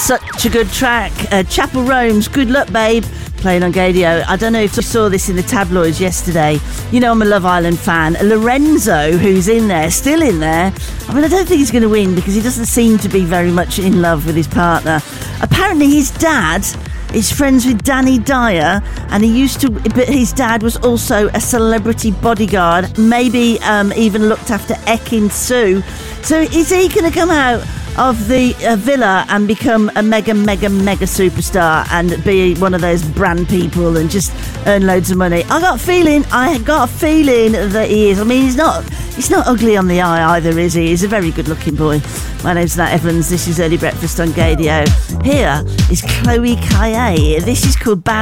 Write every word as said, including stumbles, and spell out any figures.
such a good track. Uh, Chapel Rome's Good Luck Babe, playing on Gadio. I don't know if you saw this in the tabloids yesterday. You know I'm a Love Island fan. Lorenzo, who's in there, still in there. I mean, I don't think he's going to win because he doesn't seem to be very much in love with his partner. Apparently his dad is friends with Danny Dyer, and he used to, but his dad was also a celebrity bodyguard, maybe um, even looked after Ekin Su. So is he going to come out of the uh, villa and become a mega, mega, mega superstar and be one of those brand people and just earn loads of money? I got a feeling, I got a feeling that he is. I mean, he's not, he's not ugly on the eye either, is he? He's a very good-looking boy. My name's Nat Evans. This is Early Breakfast on Gadio. Here is Chloe Kaye. This is called Bad